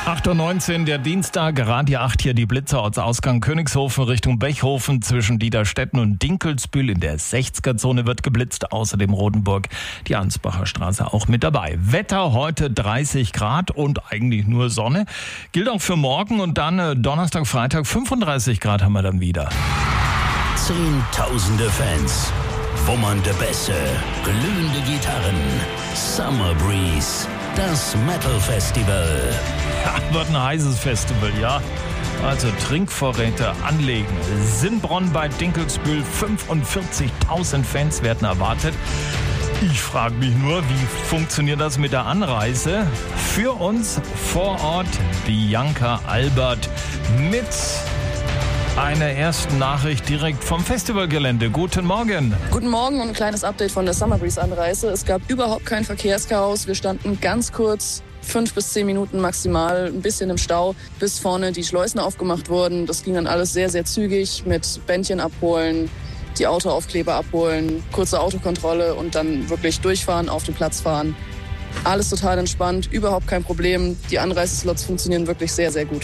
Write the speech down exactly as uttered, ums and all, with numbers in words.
acht Uhr neunzehn, der Dienstag, Radio acht hier die Blitzerortsausgang Königshofen Richtung Bechhofen zwischen Dieterstetten und Dinkelsbühl in der sechziger-Zone wird geblitzt. Außerdem Rodenburg, die Ansbacher Straße auch mit dabei. Wetter heute dreißig Grad und eigentlich nur Sonne. Gilt auch für morgen und dann äh, Donnerstag, Freitag fünfunddreißig Grad haben wir dann wieder. Zehntausende Fans, wummernde Bässe, glühende Gitarren, Summer Breeze, das Metal Festival. Ja, wird ein heißes Festival, ja. Also Trinkvorräte anlegen. Sinnbronn bei Dinkelsbühl, fünfundvierzigtausend Fans werden erwartet. Ich frage mich nur, wie funktioniert das mit der Anreise? Für uns vor Ort Bianca Albert mit einer ersten Nachricht direkt vom Festivalgelände. Guten Morgen. Guten Morgen und ein kleines Update von der Summer Breeze Anreise. Es gab überhaupt kein Verkehrschaos. Wir standen ganz kurz, fünf bis zehn Minuten maximal, ein bisschen im Stau, bis vorne die Schleusen aufgemacht wurden. Das ging dann alles sehr, sehr zügig mit Bändchen abholen, die Autoaufkleber abholen, kurze Autokontrolle und dann wirklich durchfahren, auf den Platz fahren. Alles total entspannt, überhaupt kein Problem. Die Anreiseslots funktionieren wirklich sehr, sehr gut.